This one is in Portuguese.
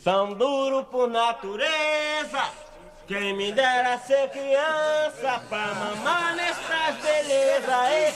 São duro por natureza. Quem me dera ser criança pra mamar nessas belezas.